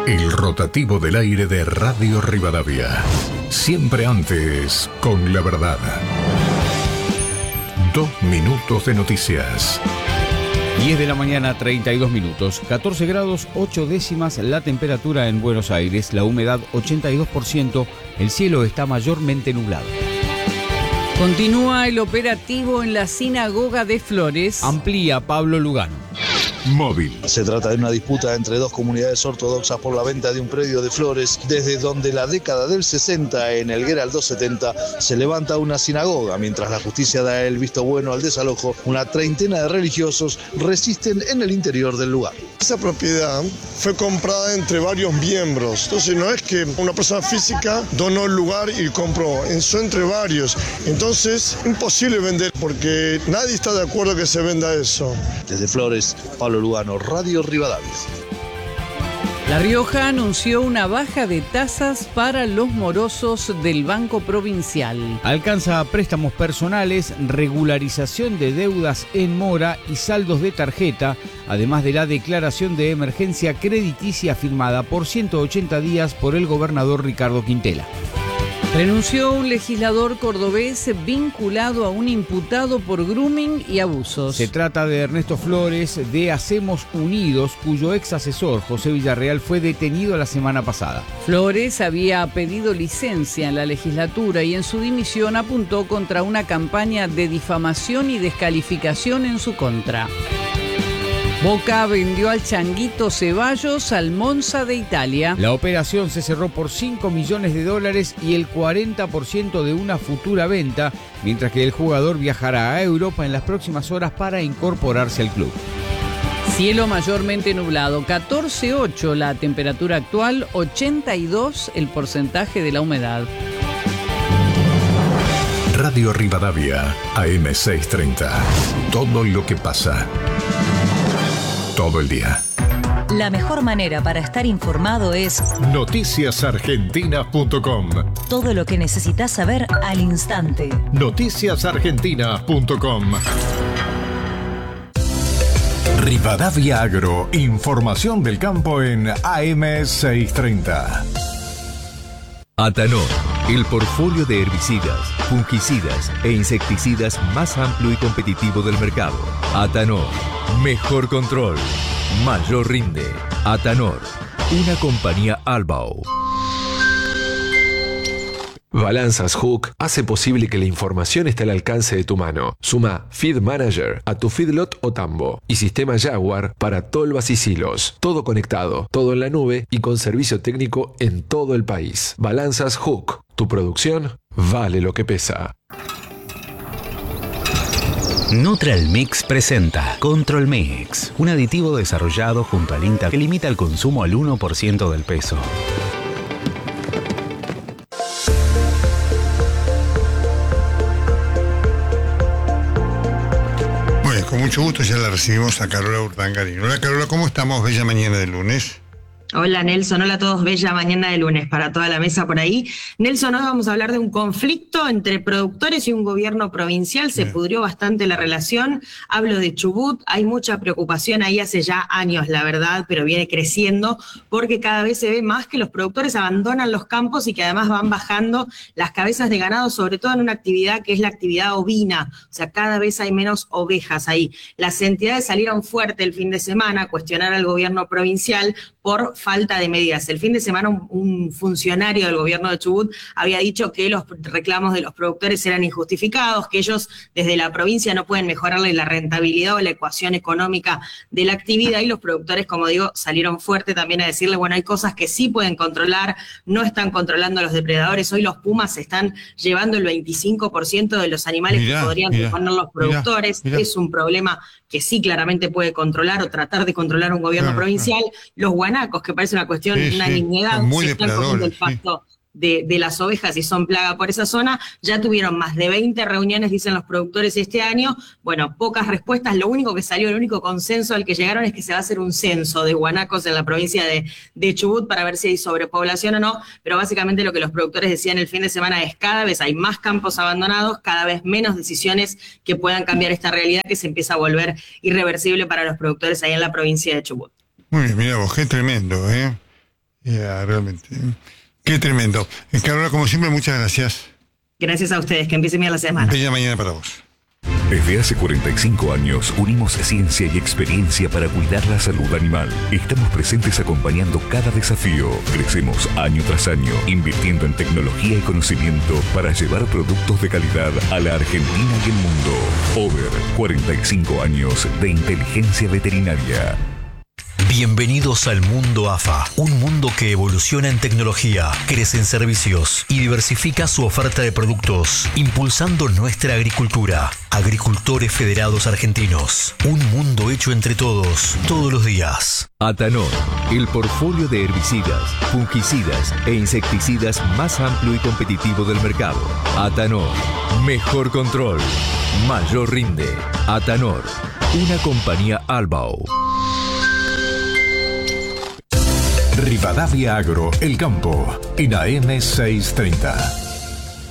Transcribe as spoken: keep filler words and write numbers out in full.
El rotativo del aire de Radio Rivadavia. Siempre antes, con la verdad. Dos minutos de noticias. diez de la mañana, treinta y dos minutos. catorce grados, ocho décimas la temperatura en Buenos Aires. La humedad, ochenta y dos por ciento. El cielo está mayormente nublado. Continúa el operativo en la sinagoga de Flores. Amplía Pablo Lugano. Móvil. Se trata de una disputa entre dos comunidades ortodoxas por la venta de un predio de Flores, desde donde la década del sesenta, en el Gerald doscientos setenta, se levanta una sinagoga. Mientras la justicia da el visto bueno al desalojo, una treintena de religiosos resisten en el interior del lugar. Esa propiedad fue comprada entre varios miembros, entonces no es que una persona física donó el lugar y compró, son entre varios. Entonces, imposible vender porque nadie está de acuerdo que se venda eso. Desde Flores, Pablo Lugano, Radio Rivadavia. La Rioja anunció una baja de tasas para los morosos del Banco Provincial. Alcanza préstamos personales, regularización de deudas en mora y saldos de tarjeta, además de la declaración de emergencia crediticia firmada por ciento ochenta días por el gobernador Ricardo Quintela. Renunció un legislador cordobés vinculado a un imputado por grooming y abusos. Se trata de Ernesto Flores de Hacemos Unidos, cuyo ex asesor José Villarreal fue detenido la semana pasada. Flores había pedido licencia en la legislatura y en su dimisión apuntó contra una campaña de difamación y descalificación en su contra. Boca vendió al Changuito Ceballos al Monza de Italia. La operación se cerró por cinco millones de dólares y el cuarenta por ciento de una futura venta, mientras que el jugador viajará a Europa en las próximas horas para incorporarse al club. Cielo mayormente nublado, catorce coma ocho la temperatura actual, ochenta y dos el porcentaje de la humedad. Radio Rivadavia, A M seiscientos treinta. Todo lo que pasa. Todo el día. La mejor manera para estar informado es noticias argentinas punto com. Todo lo que necesitas saber al instante. noticias argentinas punto com. Rivadavia Agro. Información del campo en A M seiscientos treinta. Atanor, el portfolio de herbicidas, fungicidas e insecticidas más amplio y competitivo del mercado. Atanor, mejor control, mayor rinde. Atanor, una compañía Albao. Balanzas Hook hace posible que la información esté al alcance de tu mano. Suma Feed Manager a tu feedlot o tambo y sistema Jaguar para tolvas y silos. Todo conectado, todo en la nube y con servicio técnico en todo el país. Balanzas Hook. Tu producción vale lo que pesa. Neutral Mix presenta Control Mix, un aditivo desarrollado junto al INTA que limita el consumo al uno por ciento del peso. Con mucho gusto ya la recibimos a Carola Urdangarín. Hola Carola, ¿cómo estamos? Bella mañana de lunes. Hola Nelson, hola a todos, bella mañana de lunes para toda la mesa por ahí. Nelson, hoy vamos a hablar de un conflicto entre productores y un gobierno provincial, se Bien. pudrió bastante la relación, hablo de Chubut, hay mucha preocupación ahí hace ya años, la verdad, pero viene creciendo porque cada vez se ve más que los productores abandonan los campos y que además van bajando las cabezas de ganado, sobre todo en una actividad que es la actividad ovina, o sea, cada vez hay menos ovejas ahí. Las entidades salieron fuerte el fin de semana a cuestionar al gobierno provincial por falta de medidas. El fin de semana un, un funcionario del gobierno de Chubut había dicho que los reclamos de los productores eran injustificados, que ellos desde la provincia no pueden mejorarle la rentabilidad o la ecuación económica de la actividad, y los productores, como digo, salieron fuerte también a decirle, bueno, hay cosas que sí pueden controlar, no están controlando a los depredadores. Hoy los pumas están llevando el veinticinco por ciento de los animales mirá, que podrían disponer los productores. Mirá, mirá. Es un problema que sí claramente puede controlar o tratar de controlar un gobierno claro, provincial. Claro. Los guanacos, que parece una cuestión, sí, una sí, nimiedad, se están comiendo el pasto sí. de, de las ovejas y son plaga por esa zona. Ya tuvieron más de veinte reuniones, dicen los productores, este año. Bueno, pocas respuestas. Lo único que salió, el único consenso al que llegaron es que se va a hacer un censo de guanacos en la provincia de, de Chubut para ver si hay sobrepoblación o no. Pero básicamente lo que los productores decían el fin de semana es cada vez hay más campos abandonados, cada vez menos decisiones que puedan cambiar esta realidad que se empieza a volver irreversible para los productores ahí en la provincia de Chubut. Muy bien, mira vos, qué tremendo, ¿eh? Yeah, realmente. Qué tremendo. Eh, Carola, como siempre, muchas gracias. Gracias a ustedes, que empiece bien la semana. Bella mañana para vos. Desde hace cuarenta y cinco años unimos ciencia y experiencia para cuidar la salud animal. Estamos presentes acompañando cada desafío. Crecemos año tras año, invirtiendo en tecnología y conocimiento para llevar productos de calidad a la Argentina y el mundo. Over, cuarenta y cinco años de inteligencia veterinaria. Bienvenidos al mundo A F A, un mundo que evoluciona en tecnología, crece en servicios y diversifica su oferta de productos, impulsando nuestra agricultura. Agricultores Federados Argentinos, un mundo hecho entre todos, todos los días. Atanor, el portfolio de herbicidas, fungicidas e insecticidas más amplio y competitivo del mercado. Atanor, mejor control, mayor rinde. Atanor, una compañía Albao. Rivadavia Agro, El Campo, en A M seiscientos treinta.